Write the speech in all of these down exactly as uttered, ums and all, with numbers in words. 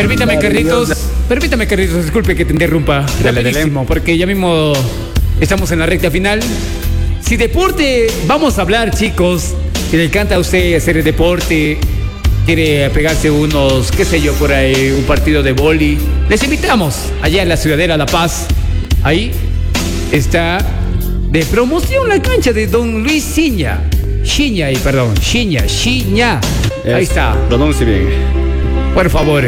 Permítame, Carlitos. Permítame, Carlitos, disculpe que te interrumpa. Dale, Rapidísimo, porque ya mismo estamos en la recta final. Si deporte, vamos a hablar, chicos. Si le encanta a usted hacer deporte, quiere pegarse unos, qué sé yo, por ahí, un partido de vóley, les invitamos allá en la Ciudadela La Paz. Ahí está de promoción la cancha de Don Luis Ciña. Chiña, y perdón, Chiña, Chiña. Ahí está. Pronuncie bien. Por favor.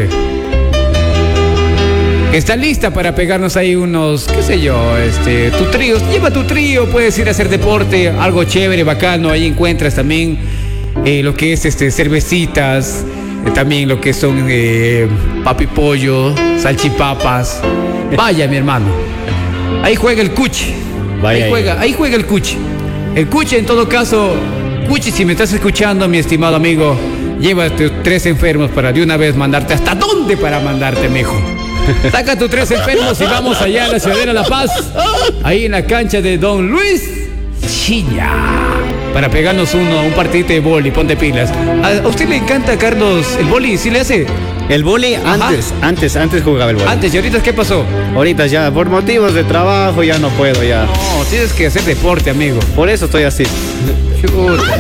Está lista para pegarnos ahí unos, qué sé yo, este, tu trío. Lleva tu trío, puedes ir a hacer deporte, algo chévere, bacano. Ahí encuentras también eh, lo que es este, cervecitas, eh, también lo que son eh, papi pollo, salchipapas. Vaya, mi hermano. Ahí juega el Cuchi. Vaya ahí juega, ahí juega el Cuchi. El Cuchi, en todo caso, Cuchi, si me estás escuchando, mi estimado amigo, llévate tres enfermos para de una vez mandarte. ¿Hasta dónde para mandarte, mijo? Saca tus tres enfermos y vamos allá a la Ciudadela La Paz, ahí en la cancha de Don Luis Ciña, para pegarnos uno, un partidito de boli. Ponte pilas. ¿A usted le encanta, Carlos, el boli? ¿Sí le hace? El vóley antes, Ajá. antes, antes jugaba el vóley. Antes, ¿y ahorita qué pasó? Ahorita ya, por motivos de trabajo ya no puedo ya. No, tienes que hacer deporte, amigo. Por eso estoy así. Chuta,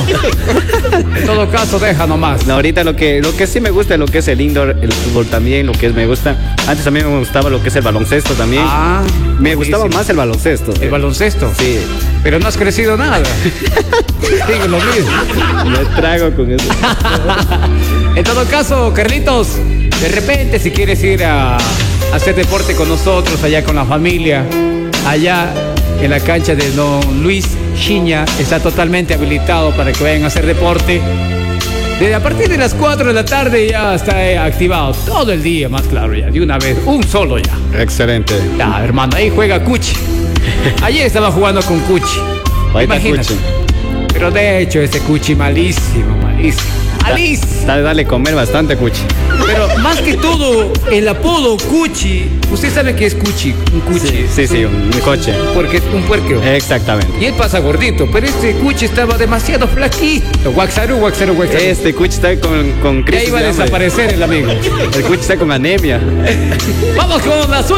no. En todo caso, deja nomás. No, ahorita lo que, lo que sí me gusta es lo que es el indoor, el fútbol también, lo que es me gusta. Antes también me gustaba lo que es el baloncesto también. Ah, me gustaba buenísimo. más el baloncesto. El baloncesto. Sí. Pero no has crecido nada. Sigue lo mismo. Me trago con eso. En todo caso, Carlitos, de repente si quieres ir a hacer deporte con nosotros, allá con la familia, allá en la cancha de Don Luis Ciña, está totalmente habilitado para que vayan a hacer deporte. Desde a partir de las cuatro de la tarde ya está eh, activado todo el día, más claro ya, de una vez, un solo ya. Excelente. Ya, hermano, ahí juega Cuchi. Ayer estaba jugando con Cuchi. Ahí está Imagínate. Cuchi. Pero de hecho, ese Cuchi malísimo, malísimo. Malísimo. Dale, dale comer bastante, Cuchi. Pero más que todo, el apodo Cuchi, usted sabe que es Cuchi, un Cuchi. Sí, sí, sí, un, un coche. Porque un puerqueo. Exactamente. Y él pasa gordito, pero este Cuchi estaba demasiado flaquito. Guaxaru, guaxaru, guaxaru. Este Cuchi está con, con Ya crisis iba a de hambre. desaparecer el amigo. El Cuchi está con anemia. Vamos con las